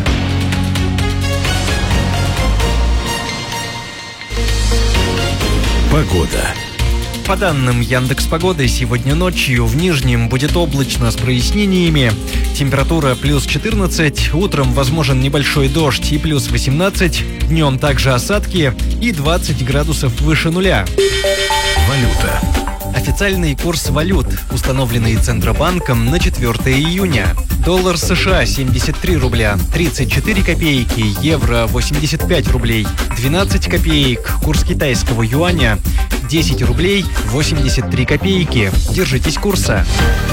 Погода. По данным Яндекс.Погоды, сегодня ночью в Нижнем будет облачно с прояснениями. Температура плюс 14, утром возможен небольшой дождь и плюс 18, днем также осадки и 20 градусов выше нуля. Валюта. Официальный курс валют, установленный Центробанком на 4 июня. Доллар США 73 рубля 34 копейки, евро 85 рублей 12 копеек, курс китайского юаня 10 рублей 83 копейки. Держитесь курса.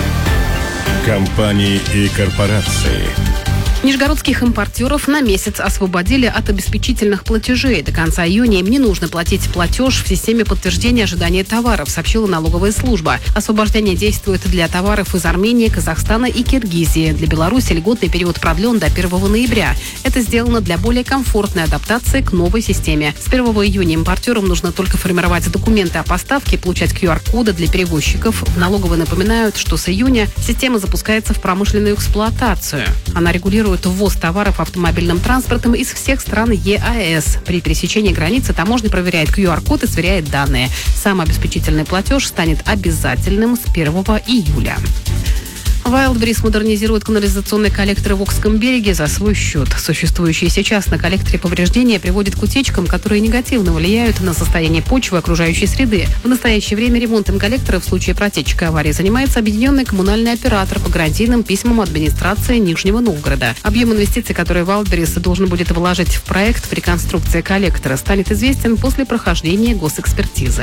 Компании и корпорации. Нижегородских импортеров на месяц освободили от обеспечительных платежей. До конца июня им не нужно платить платеж в системе подтверждения ожидания товаров, сообщила налоговая служба. Освобождение действует для товаров из Армении, Казахстана и Киргизии. Для Беларуси льготный период продлен до 1 ноября. Это сделано для более комфортной адаптации к новой системе. С 1 июня импортерам нужно только формировать документы о поставке, получать QR-коды для перевозчиков. В налоговой напоминают, что с июня система запускается в промышленную эксплуатацию. Она регулирует ввоз товаров автомобильным транспортом из всех стран ЕАЭС. При пересечении границы таможня проверяет QR-код и сверяет данные. Сам обеспечительный платеж станет обязательным с 1 июля. Wildberries модернизирует канализационные коллекторы в Окском береге за свой счет. Существующие сейчас на коллекторе повреждения приводят к утечкам, которые негативно влияют на состояние почвы и окружающей среды. В настоящее время ремонтом коллекторов в случае протечек и аварии занимается объединенный коммунальный оператор по гарантийным письмам администрации Нижнего Новгорода. Объем инвестиций, которые Wildberries должен будет вложить в проект по реконструкции коллектора, станет известен после прохождения госэкспертизы.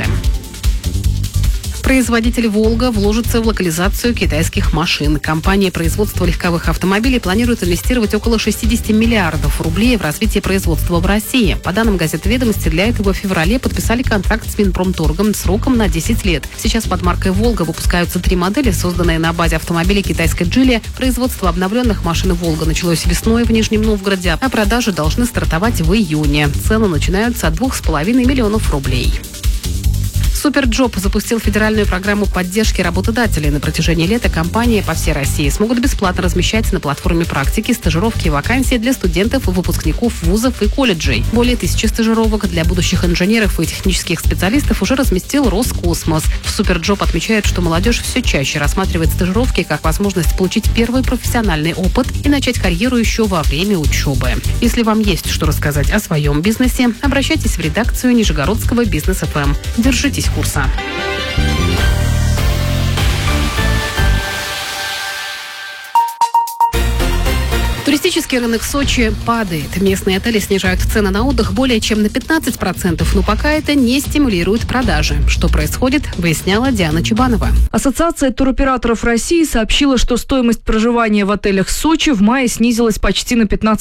Производитель «Волга» вложится в локализацию китайских машин. Компания производства легковых автомобилей планирует инвестировать около 60 миллиардов рублей в развитие производства в России. По данным газеты «Ведомости», для этого в феврале подписали контракт с Минпромторгом сроком на 10 лет. Сейчас под маркой «Волга» выпускаются 3 модели, созданные на базе автомобилей китайской «Джили». Производство обновленных машин «Волга» началось весной в Нижнем Новгороде, а продажи должны стартовать в июне. Цены начинаются от 2,5 миллионов рублей. Суперджоп запустил федеральную программу поддержки работодателей. На протяжении лета компании по всей России смогут бесплатно размещать на платформе практики, стажировки и вакансии для студентов и выпускников вузов и колледжей. Более 1000 стажировок для будущих инженеров и технических специалистов уже разместил Роскосмос. В Суперджоп отмечают, что молодежь все чаще рассматривает стажировки как возможность получить первый профессиональный опыт и начать карьеру еще во время учебы. Если вам есть что рассказать о своем бизнесе, обращайтесь в редакцию Нижегородского Бизнес ФМ. Держитесь курса. Туристический рынок Сочи падает. Местные отели снижают цены на отдых более чем на 15%, но пока это не стимулирует продажи. Что происходит, выясняла Диана Чебанова. Ассоциация туроператоров России сообщила, что стоимость проживания в отелях Сочи в мае снизилась почти на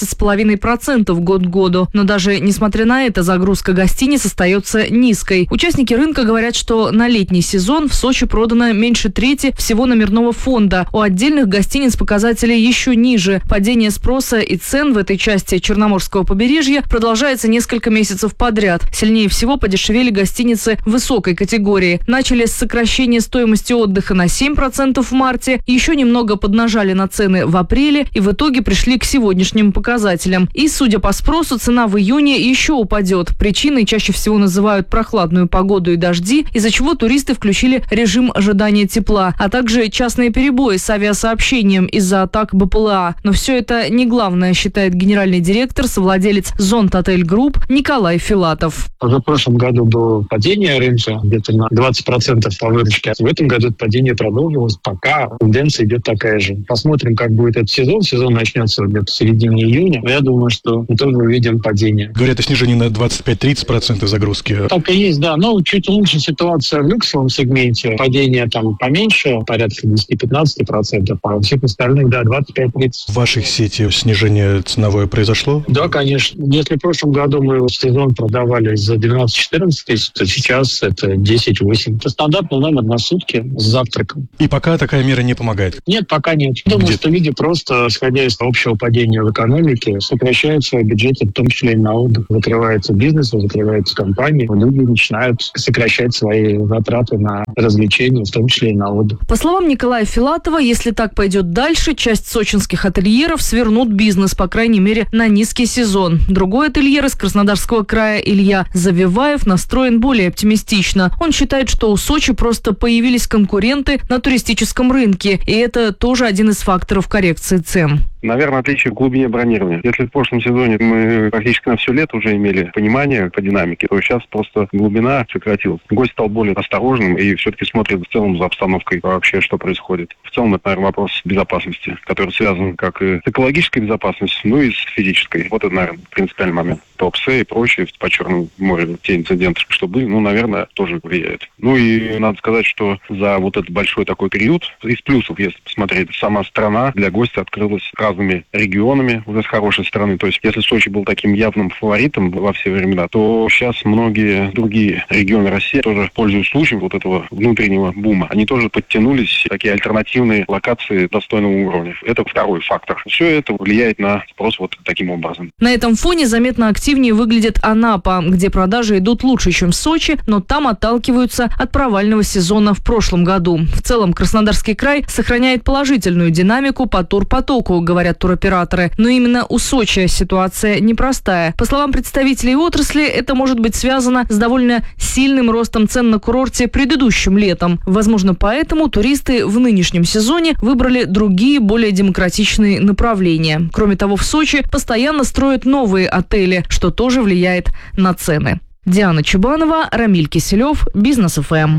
15,5% год к году. Но даже несмотря на это, загрузка гостиниц остается низкой. Участники рынка говорят, что на летний сезон в Сочи продано меньше трети всего номерного фонда. У отдельных гостиниц показатели еще ниже. Падение спроса и цен в этой части Черноморского побережья продолжается несколько месяцев подряд. Сильнее всего подешевели гостиницы высокой категории. Начали с сокращения стоимости отдыха на 7% в марте, еще немного поднажали на цены в апреле и в итоге пришли к сегодняшним показателям. И, судя по спросу, цена в июне еще упадет. Причиной чаще всего называют прохладную погоду и дожди, из-за чего туристы включили режим ожидания тепла, а также частные перебои с авиасообщением из-за атак БПЛА. Но все это не главное, считает генеральный директор, совладелец Зонт Отель Групп Николай Филатов. В прошлом году было падение рынка где-то на 20% по выручке. В этом году падение продолжилось, пока тенденция идет такая же. Посмотрим, как будет этот сезон. Сезон начнется где-то в середине июня. Я думаю, что мы тоже увидим падение. Говорят о снижении на 25-30% загрузки. Так и есть, да. Но чуть лучше ситуация в люксовом сегменте. Падение там поменьше, порядка 10-15%. А у всех остальных, да, 25-30%. В вашей сети снижение ценовое произошло? Да, конечно. Если в прошлом году мы сезон продавали за 12-14 тысяч, то сейчас это 10-8. Это стандартный номер на сутки с завтраком. И пока такая мера не помогает? Нет, пока нет. Думаю, что люди просто, исходя из общего падения в экономике, сокращают свои бюджеты, в том числе и на отдых. Закрываются бизнесы, закрываются компании. Люди начинают сокращать свои затраты на развлечения, в том числе и на отдых. По словам Николая Филатова, если так пойдет дальше, часть сочинских ательеров свернут бизнес, по крайней мере, на низкий сезон. Другой ательер из Краснодарского края Илья Завиваев настроен более оптимистично. Он считает, что у Сочи просто появились конкуренты на туристическом рынке, и это тоже один из факторов коррекции цен. Наверное, отличие в глубине бронирования. Если в прошлом сезоне мы практически на все лето уже имели понимание по динамике, то сейчас просто глубина сократилась. Гость стал более осторожным и все-таки смотрит в целом за обстановкой вообще, что происходит. В целом, это, наверное, вопрос безопасности, который связан как и с экологической безопасностью, ну и с физической. Вот это, наверное, принципиальный момент. Туапсе и прочее по Черному морю, те инциденты, что были, наверное, тоже влияет. И надо сказать, что за вот этот большой такой период, из плюсов, если посмотреть, сама страна для гостя открылась разными регионами уже с хорошей стороны. То есть, если Сочи был таким явным фаворитом во все времена, то сейчас многие другие регионы России тоже, пользуясь случаем вот этого внутреннего бума, они тоже подтянулись, такие альтернативные локации достойного уровня. Это второй фактор. Все это влияет на спрос вот таким образом. На этом фоне заметно активнее выглядит Анапа, где продажи идут лучше, чем в Сочи, но там отталкиваются от провального сезона в прошлом году. В целом Краснодарский край сохраняет положительную динамику по турпотоку, говорят туроператоры. Но именно у Сочи ситуация непростая. По словам представителей отрасли, это может быть связано с довольно сильным ростом цен на курорте предыдущим летом. Возможно, поэтому туристы в нынешнем сезоне выбрали другие, более демократичные направления. Кроме того, в Сочи постоянно строят новые отели, что тоже влияет на цены. Диана Чебанова, Рамиль Киселев, Бизнес ФМ.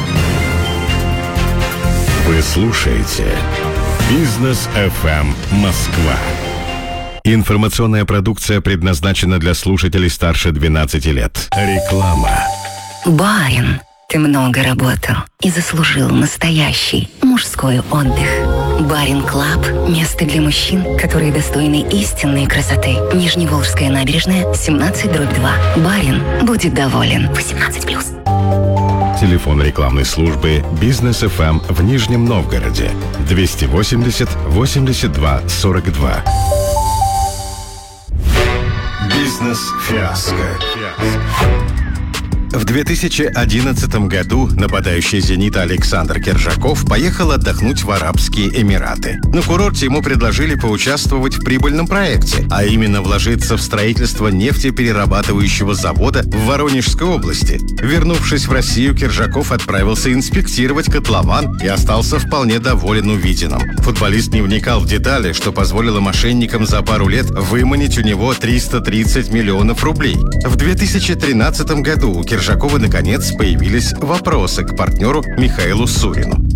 Вы слушаете Бизнес ФМ Москва. Информационная продукция предназначена для слушателей старше 12 лет. Реклама. Барин, ты много работал и заслужил настоящий мужской отдых. Барин Клаб – место для мужчин, которые достойны истинной красоты. Нижневолжская набережная, 17/2. Барин будет доволен. 18+. Телефон рекламной службы Бизнес ФМ в Нижнем Новгороде 280 82 42. Бизнес-фиаско. В 2011 году нападающий «Зенита» Александр Кержаков поехал отдохнуть в Арабские Эмираты. На курорте ему предложили поучаствовать в прибыльном проекте, а именно вложиться в строительство нефтеперерабатывающего завода в Воронежской области. Вернувшись в Россию, Кержаков отправился инспектировать котлован и остался вполне доволен увиденным. Футболист не вникал в детали, что позволило мошенникам за пару лет выманить у него 330 миллионов рублей. В 2013 году у Кержакова наконец появились вопросы к партнеру Михаилу Сурину.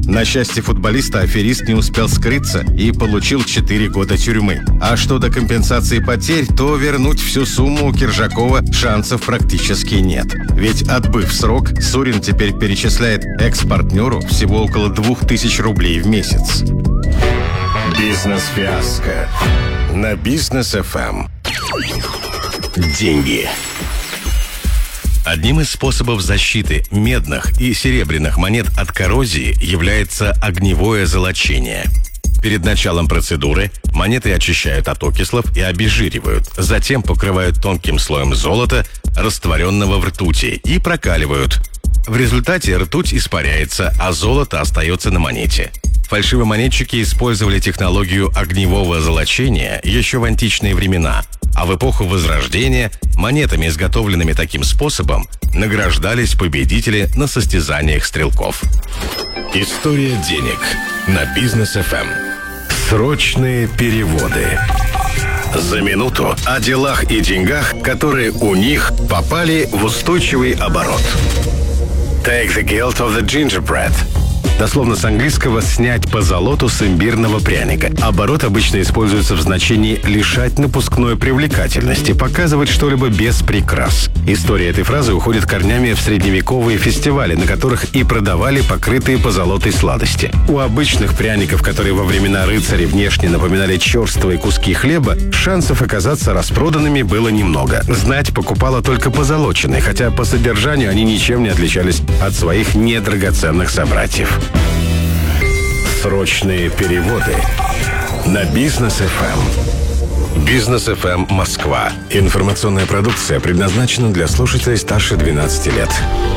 На счастье футболиста, аферист не успел скрыться и получил 4 года тюрьмы. А что до компенсации потерь, то вернуть всю сумму у Киржакова шансов практически нет. Ведь, отбыв срок, Сурин теперь перечисляет экс-партнеру всего около 2000 рублей в месяц. Бизнес-фиаско на Бизнес ФМ. Деньги. Одним из способов защиты медных и серебряных монет от коррозии является огневое золочение. Перед началом процедуры монеты очищают от окислов и обезжиривают, затем покрывают тонким слоем золота, растворенного в ртути, и прокаливают. В результате ртуть испаряется, а золото остается на монете. Фальшивомонетчики использовали технологию огневого золочения еще в античные времена, а в эпоху Возрождения монетами, изготовленными таким способом, награждались победители на состязаниях стрелков. История денег на Бизнес ФМ. Срочные переводы. За минуту о делах и деньгах, которые у них попали в устойчивый оборот. Take the guilt of the gingerbread. Дословно с английского «снять по золоту с имбирного пряника». Оборот обычно используется в значении «лишать напускной привлекательности», показывать что-либо без прикрас. История этой фразы уходит корнями в средневековые фестивали, на которых и продавали покрытые позолотой сладости. У обычных пряников, которые во времена рыцарей внешне напоминали черствые куски хлеба, шансов оказаться распроданными было немного. Знать покупала только позолоченные, хотя по содержанию они ничем не отличались от своих недрагоценных собратьев. Срочные переводы на Бизнес ФМ. Бизнес ФМ Москва. Информационная продукция предназначена для слушателей старше 12 лет.